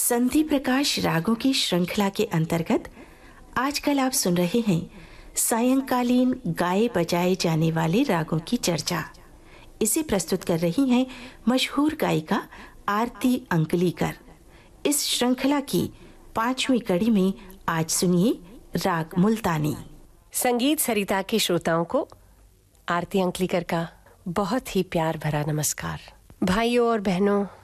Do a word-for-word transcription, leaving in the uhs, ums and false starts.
संधि प्रकाश रागों की श्रृंखला के अंतर्गत आजकल आप सुन रहे हैं सायंकालीन गाए बजाए जाने वाले रागों की चर्चा। इसे प्रस्तुत कर रही हैं मशहूर गायिका आरती अंकलीकर। इस श्रृंखला की पांचवी कड़ी में आज सुनिए राग मुल्तानी। संगीत सरिता के श्रोताओं को आरती अंकलीकर का बहुत ही प्यार भरा नमस्कार। भाइयों और बहनों,